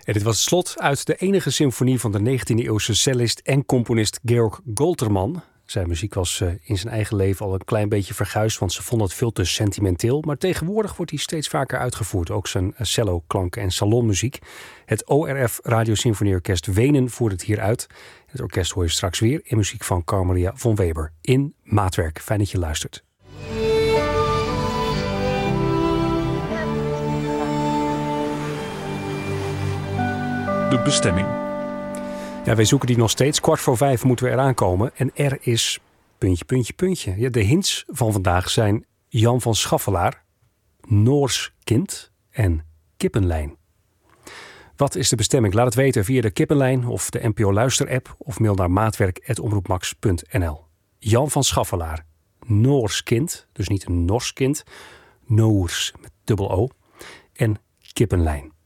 En dit was het slot uit de enige symfonie van de 19e-eeuwse cellist en componist Georg Goltermann. Zijn muziek was in zijn eigen leven al een klein beetje verguisd, want ze vonden het veel te sentimenteel. Maar tegenwoordig wordt hij steeds vaker uitgevoerd. Ook zijn cello-klanken en salonmuziek. Het ORF Radiosymfonieorkest Wenen voert het hier uit. Het orkest hoor je straks weer in muziek van Carl Maria von Weber in maatwerk. Fijn dat je luistert. De bestemming. Ja, wij zoeken die nog steeds. 4:15 moeten we eraan komen. En er is puntje. Ja, de hints van vandaag zijn Jan van Schaffelaar, Noors kind en kippenlijn. Wat is de bestemming? Laat het weten via de kippenlijn of de NPO Luister-app of mail naar maatwerk@omroepmax.nl. Jan van Schaffelaar, Noors kind, dus niet een Nors kind, Noors met dubbel O en kippenlijn.